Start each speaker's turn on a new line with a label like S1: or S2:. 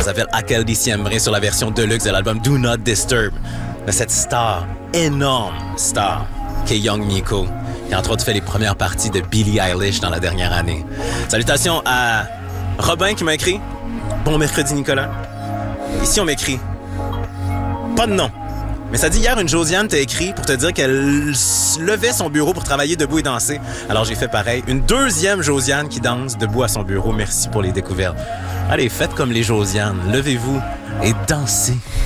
S1: s'appelle Aquel Diciembre sur la version deluxe de l'album Do Not Disturb. De cette star, énorme star, qu'est Young Miko, qui entre autres fait les premières parties de Billie Eilish dans la dernière année. Salutations à Robin qui m'a écrit. Bon mercredi Nicolas. Ici on m'écrit. Pas de nom. Mais ça dit hier, une Josiane t'a écrit pour te dire qu'elle levait son bureau pour travailler debout et danser. Alors j'ai fait pareil. Une deuxième Josiane qui danse debout à son bureau. Merci pour les découvertes. Allez, faites comme les Josianes. Levez-vous et dansez.